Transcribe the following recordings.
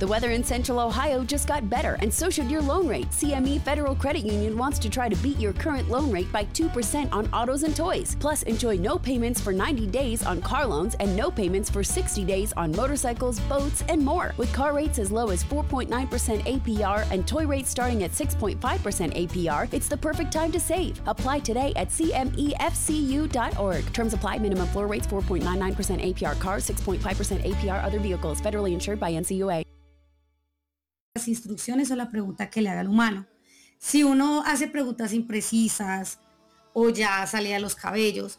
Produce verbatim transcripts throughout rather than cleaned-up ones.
The weather in Central Ohio just got better, and so should your loan rate. C M E Federal Credit Union wants to try to beat your current loan rate by two percent on autos and toys. Plus, enjoy no payments for ninety days on car loans and no payments for sixty days on motorcycles, boats, and more. With car rates as low as four point nine percent A P R and toy rates starting at six point five percent A P R, it's the perfect time to save. Apply today at C M E F C U dot org. Terms apply. Minimum floor rates four point nine nine percent A P R cars, six point five percent A P R other vehicles. Federally insured by N C U A. Las instrucciones o la pregunta que le haga el humano. Si uno hace preguntas imprecisas o ya sale a los cabellos,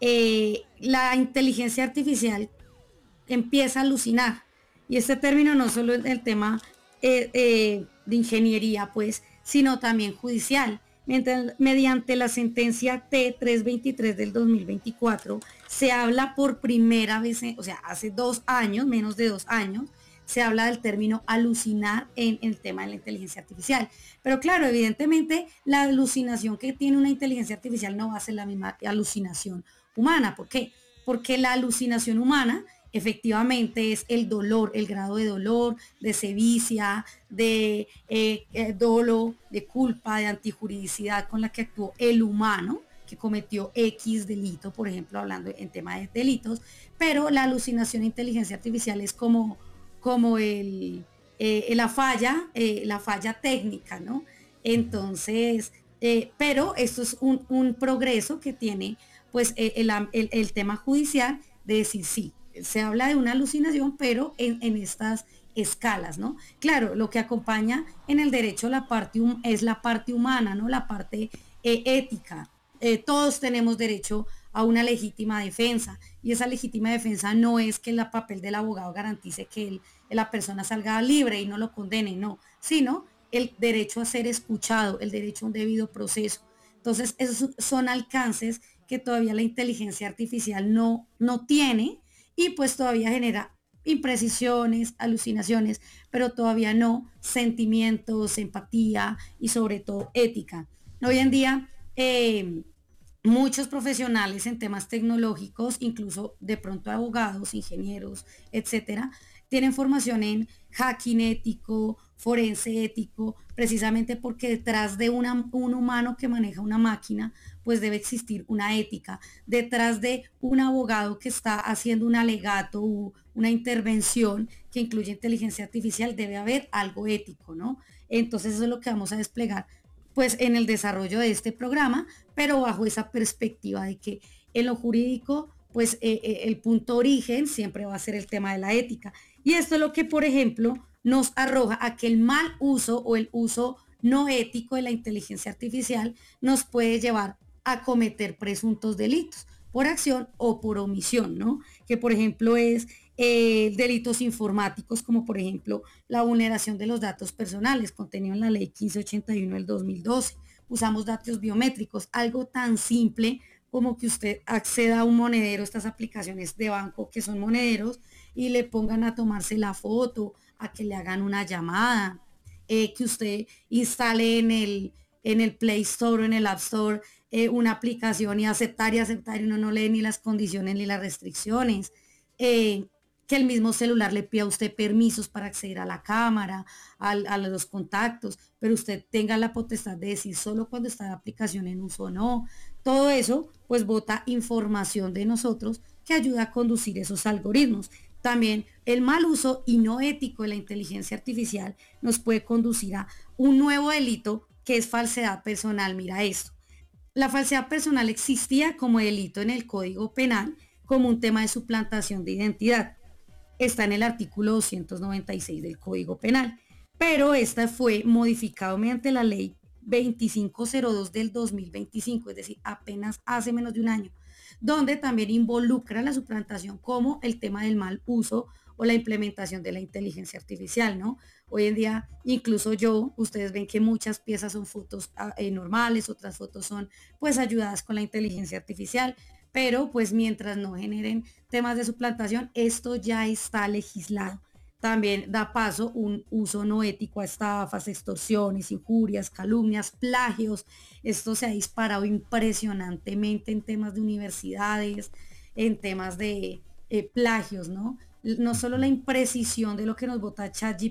eh, la inteligencia artificial empieza a alucinar. Y este término no solo es el tema eh, eh, de ingeniería, pues, sino también judicial. Mientras, mediante la sentencia T trescientos veintitrés del dos mil veinticuatro, se habla por primera vez, o sea, hace dos años, menos de dos años, se habla del término alucinar en, en el tema de la inteligencia artificial. Pero claro, evidentemente la alucinación que tiene una inteligencia artificial no va a ser la misma alucinación humana. ¿Por qué? Porque la alucinación humana efectivamente es el dolor, el grado de dolor, de sevicia, de eh, eh, dolo, de culpa, de antijuridicidad con la que actuó el humano que cometió X delito, por ejemplo, hablando en tema de delitos. Pero la alucinación e inteligencia artificial es como como el, eh, la falla, eh, la falla técnica, ¿no? Entonces, eh, pero esto es un, un progreso que tiene, pues, eh, el, el, el tema judicial de decir sí, se habla de una alucinación, pero en, en estas escalas, ¿no? Claro, lo que acompaña en el derecho la parte es la parte humana, ¿no? La parte eh, ética. Eh, todos tenemos derecho a una legítima defensa, y esa legítima defensa no es que el papel del abogado garantice que el, la persona salga libre y no lo condene, no, sino el derecho a ser escuchado, el derecho a un debido proceso. Entonces, esos son alcances que todavía la inteligencia artificial no, no tiene, y pues todavía genera imprecisiones, alucinaciones, pero todavía no sentimientos, empatía y sobre todo ética. Hoy en día, eh, muchos profesionales en temas tecnológicos, incluso de pronto abogados, ingenieros, etcétera, tienen formación en hacking ético, forense ético, precisamente porque detrás de una, un humano que maneja una máquina, pues debe existir una ética. Detrás de un abogado que está haciendo un alegato o una intervención que incluye inteligencia artificial, debe haber algo ético, ¿no? Entonces eso es lo que vamos a desplegar pues en el desarrollo de este programa, pero bajo esa perspectiva de que en lo jurídico, pues eh, eh, el punto origen siempre va a ser el tema de la ética. Y esto es lo que, por ejemplo, nos arroja a que el mal uso o el uso no ético de la inteligencia artificial nos puede llevar a cometer presuntos delitos por acción o por omisión, ¿no? Que por ejemplo es eh, delitos informáticos, como por ejemplo la vulneración de los datos personales contenido en la ley quince ochenta y uno del dos mil doce. Usamos datos biométricos, algo tan simple como que usted acceda a un monedero, estas aplicaciones de banco que son monederos, y le pongan a tomarse la foto, a que le hagan una llamada, eh, que usted instale en el, en el Play Store o en el App Store eh, una aplicación y aceptar y aceptar, y uno no lee ni las condiciones ni las restricciones, eh, que el mismo celular le pida a usted permisos para acceder a la cámara, a, a los contactos, pero usted tenga la potestad de decir solo cuando está la aplicación en uso o no. Todo eso pues bota información de nosotros que ayuda a conducir esos algoritmos. También el mal uso y no ético de la inteligencia artificial nos puede conducir a un nuevo delito que es falsedad personal. Mira esto. La falsedad personal existía como delito en el Código Penal como un tema de suplantación de identidad. Está en el artículo doscientos noventa y seis del Código Penal, pero esta fue modificado mediante la ley veinticinco cero dos del dos mil veinticinco, es decir, apenas hace menos de un año, donde también involucra la suplantación como el tema del mal uso o la implementación de la inteligencia artificial, ¿no? Hoy en día, incluso yo, ustedes ven que muchas piezas son fotos eh, normales, otras fotos son pues ayudadas con la inteligencia artificial, pero pues mientras no generen temas de suplantación, esto ya está legislado. También da paso un uso no ético a estafas, extorsiones, injurias, calumnias, plagios. Esto se ha disparado impresionantemente en temas de universidades, en temas de eh, plagios, ¿no? No solo la imprecisión de lo que nos vota ChatGPT